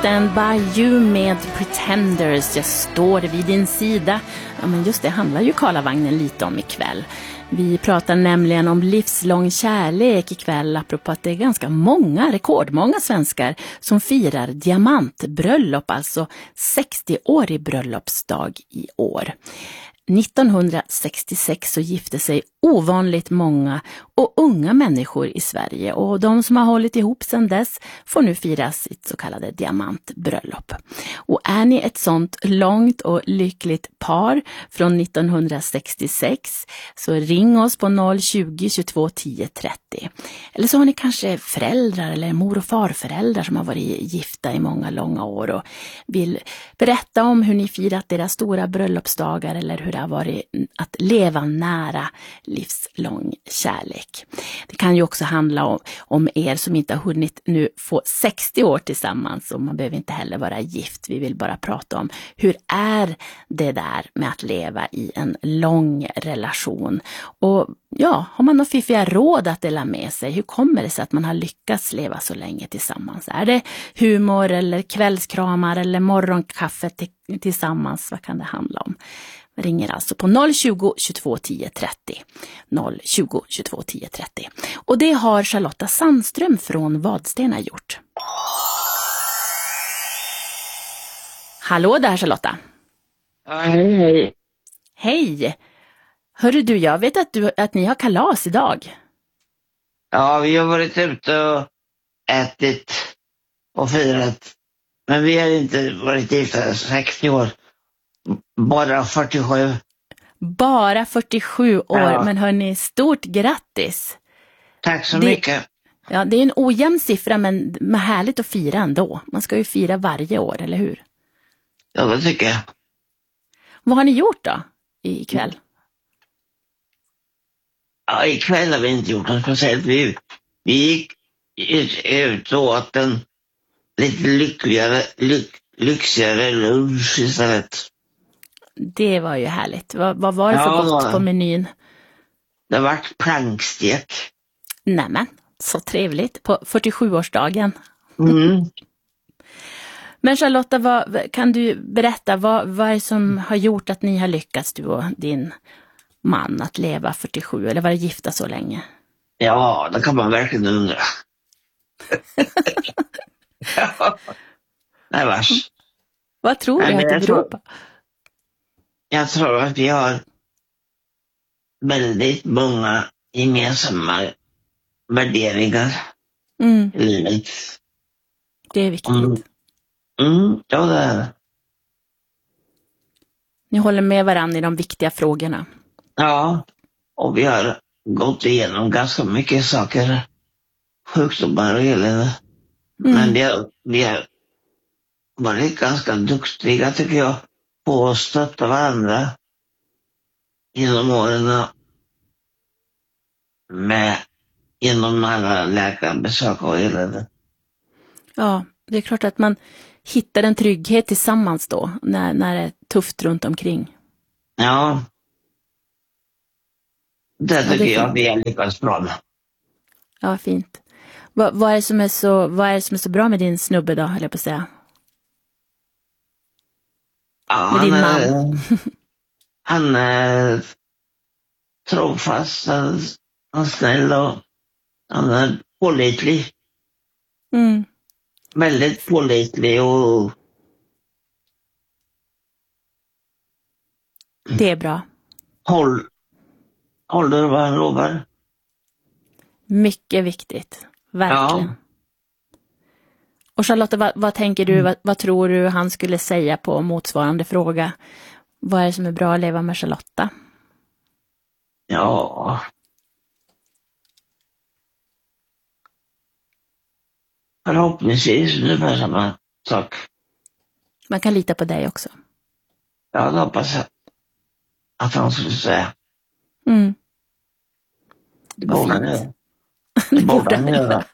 Stand By You med Pretenders. Jag står vid din sida. Ja, men just det handlar ju Karlavagnen lite om ikväll. Vi pratar nämligen om livslång kärlek ikväll, apropå att det är ganska många, rekordmånga svenskar som firar diamantbröllop, alltså 60-årig bröllopsdag i år. 1966 så gifte sig ovanligt många och unga människor i Sverige, och de som har hållit ihop sedan dess får nu fira sitt så kallade diamantbröllop. Och är ni ett sånt långt och lyckligt par från 1966 så ring oss på 020 22 10 30. Eller så har ni kanske föräldrar eller mor- och farföräldrar som har varit gifta i många långa år och vill berätta om hur ni firat deras stora bröllopsdagar eller hur det har varit att leva nära livslång kärlek. Det kan ju också handla om er som inte har hunnit nu få 60 år tillsammans, och man behöver inte heller vara gift. Vi vill bara prata om hur är det där med att leva i en lång relation. Och ja, har man några fiffiga råd att dela med sig? Hur kommer det sig att man har lyckats leva så länge tillsammans? Är det humor eller kvällskramar eller morgonkaffe tillsammans? Vad kan det handla om? Ringer alltså på 020 22 10 30. 020 22 10 30. Och det har Charlotta Sandström från Vadstena gjort. Hallå där Charlotta. Hej. Hej. Hörru du, jag vet att ni har kalas idag. Ja, vi har varit ute och ätit och firat. Men vi har inte varit gifta 60 år. Bara 47. Bara 47 år, Ja. men hörni, stort grattis. Tack så mycket. Ja, det är en ojämn siffra, men härligt att fira ändå. Man ska ju fira varje år, eller hur? Ja, det tycker jag. Vad har ni gjort då ikväll? Ja, ikväll har vi inte gjort något speciellt. Vi gick ut och åt en lite lyxigare lunch istället. Det var ju härligt. Vad var det för gott på menyn? Det var plankstek. Nämen, så trevligt. På 47-årsdagen. Mm. Men Charlotta, kan du berätta vad är det som har gjort att ni har lyckats, du och din man, att leva 47 eller vara gifta så länge? Ja, det kan man verkligen undra. Ja. Nej, vars. Vad tror du att det beror på? Jag tror att vi har väldigt många gemensamma värderingar i livet. Det är viktigt. Ja, det är det. Ni håller med varandra i de viktiga frågorna. Ja, och vi har gått igenom ganska mycket saker. Sjukdomar och elände. Men vi har varit ganska duktiga, tycker jag, på att stötta varandra genom åren genom alla läkarbesök och elände. Ja, det är klart att man hittar en trygghet tillsammans då, när det är tufft runt omkring. Ja. Det tycker jag vi är lyckats bra med. Ja, fint. Vad är det som är så bra med din snubbe då, höll jag på att säga? Ja, med din man. Han är trofast, han är snäll och han är pålitlig. Väldigt pålitlig och... Det är bra. Håller vad han lovar. Mycket viktigt. Verkligen. Ja. Och Charlotta, vad tänker du, vad tror du han skulle säga på motsvarande fråga? Vad är det som är bra att leva med Charlotta? Ja. Förhoppningsvis ungefär samma sak. Man kan lita på dig också. Ja, det hoppas jag att han skulle säga. Det borde han göra.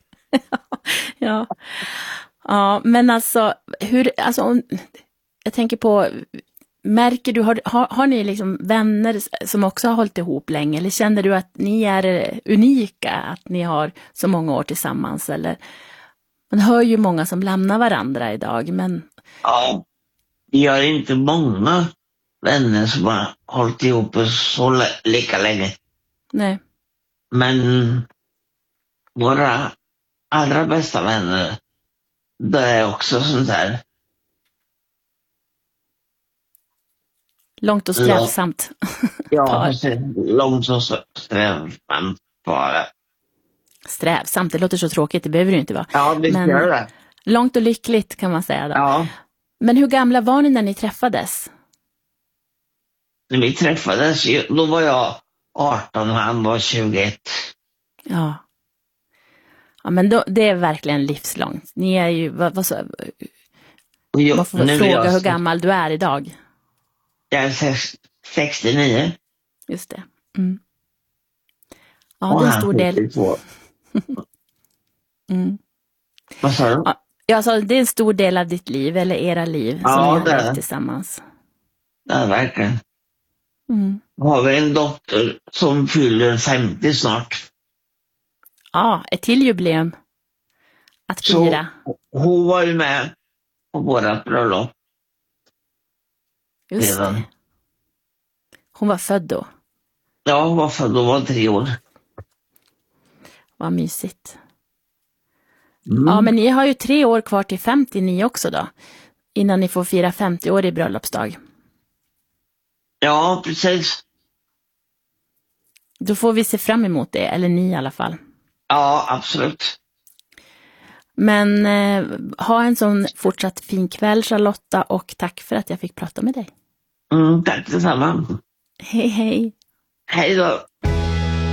Ja, men alltså, jag tänker på, märker du, har ni liksom vänner som också har hållit ihop länge, eller känner du att ni är unika, att ni har så många år tillsammans, eller Man hör ju många som lämnar varandra idag, men... Ja, vi har inte många vänner som har hållit ihop så lika länge. Nej. Men våra allra bästa vänner, det är också sånt där. Långt och strävsamt. Ja, precis. Långt och strävsamt bara. Strävsamt, det låter så tråkigt, det behöver det inte vara. Ja, det gör det. Långt och lyckligt kan man säga då. Ja. Men hur gamla var ni när ni träffades? När vi träffades, då var jag 18 och han var 21. Ja. Ja, men då, det är verkligen livslångt. Ni är ju, vad man får fråga hur gammal du är idag. Jag är 69. Just det. Mm. Ja, och det är en stor del. Vad sa du? Ja, jag sa, det är en stor del av ditt liv, eller era liv, som ni har levt tillsammans. Ja, verkligen. Har vi en dotter som fyller 50 snart. Ja, ett till jubileum att fira. Så hon var ju med på våra bröllop. Just det. Hon var född då? Ja, hon var född och var 3 år. Vad mysigt. Ja, men ni har ju 3 år kvar till 50 ni också då. Innan ni får fira 50 år i bröllopsdag. Ja, precis. Då får vi se fram emot det, eller ni i alla fall. Ja, absolut. Men ha en sån fortsatt fin kväll, Charlotta, och tack för att jag fick prata med dig. Tack detsamma. Hej, hej. Hej då.